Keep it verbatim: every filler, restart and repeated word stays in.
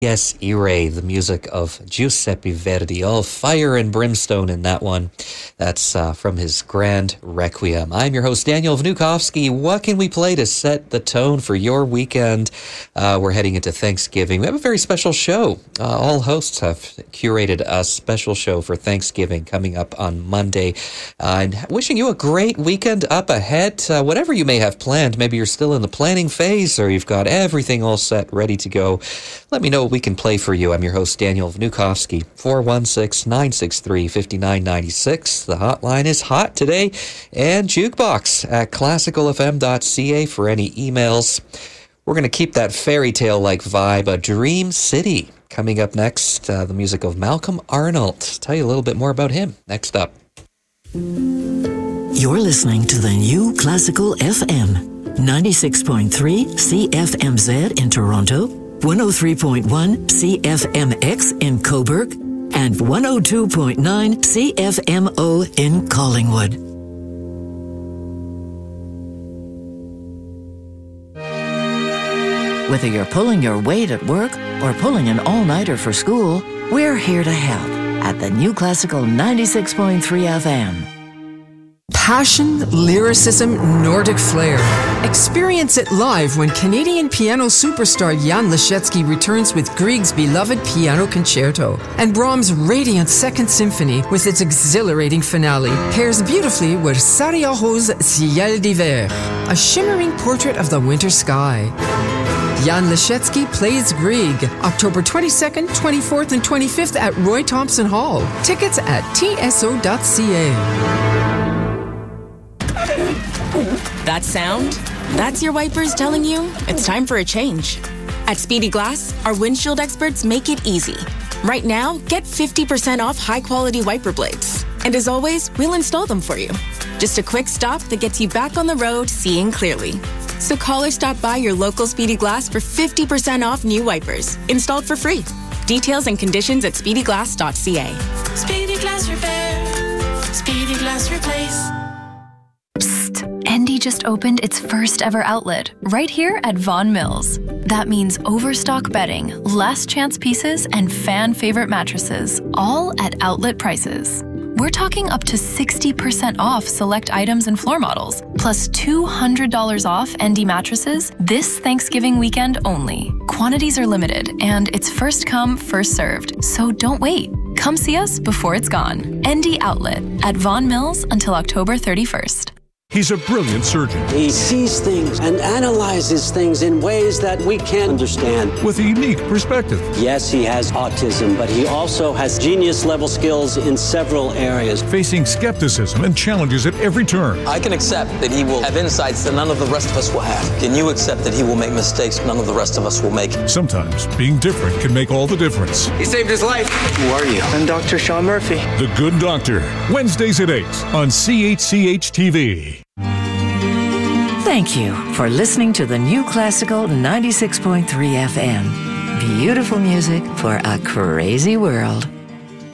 Yes, Irae, the music of Giuseppe Verdi. All fire and brimstone in that one. That's uh, from his Grand Requiem. I'm your host, Daniel Vnukovsky. What can we play to set the tone for your weekend? Uh, we're heading into Thanksgiving. We have a very special show. Uh, all hosts have curated a special show for Thanksgiving coming up on Monday. Uh, and wishing you a great weekend up ahead. Uh, whatever you may have planned, maybe you're still in the planning phase or you've got everything all set, ready to go. Let me know what we can play for you. I'm your host, Daniel Vnukovsky. four one six, nine six three, five nine nine six. The hotline is hot today. And Jukebox at classical f m dot c a for any emails. We're going to keep that fairy tale-like vibe. A Dream City coming up next. Uh, the music of Malcolm Arnold. Tell you a little bit more about him next up. You're listening to the New Classical F M. ninety-six point three C F M Z in Toronto, one oh three point one C F M X in Cobourg, and one oh two point nine C F M O in Collingwood. Whether you're pulling your weight at work or pulling an all-nighter for school, we're here to help at the New Classical ninety-six point three F M. Passion, lyricism, Nordic flair. Experience it live when Canadian piano superstar Jan Leschetski returns with Grieg's beloved Piano Concerto. And Brahms' radiant Second Symphony, with its exhilarating finale, pairs beautifully with Sarajevo's Ciel d'Hiver, a shimmering portrait of the winter sky. Jan Leschetski plays Grieg, October twenty-second, twenty-fourth, and twenty-fifth at Roy Thompson Hall. Tickets at t s o dot c a. That sound? That's your wipers telling you it's time for a change. At Speedy Glass, our windshield experts make it easy. Right now, get fifty percent off high-quality wiper blades. And as always, we'll install them for you. Just a quick stop that gets you back on the road seeing clearly. So call or stop by your local Speedy Glass for fifty percent off new wipers, installed for free. Details and conditions at speedy glass dot c a. Speedy Glass Repair. Speedy Glass Replace. Endy just opened its first ever outlet right here at Vaughan Mills. That means overstock bedding, last chance pieces, and fan favorite mattresses, all at outlet prices. We're talking up to sixty percent off select items and floor models, plus two hundred dollars off Endy mattresses this Thanksgiving weekend only. Quantities are limited, and it's first come, first served, so don't wait. Come see us before it's gone. Endy Outlet at Vaughan Mills until October thirty-first. He's a brilliant surgeon. He sees things and analyzes things in ways that we can't understand. With a unique perspective. Yes, he has autism, but he also has genius-level skills in several areas. Facing skepticism and challenges at every turn. I can accept that he will have insights that none of the rest of us will have. Can you accept that he will make mistakes none of the rest of us will make? Sometimes being different can make all the difference. He saved his life. Who are you? I'm Doctor Sean Murphy. The Good Doctor. Wednesdays at eight on C H C H T V. Thank you for listening to the New Classical ninety-six point three F M. Beautiful music for a crazy world.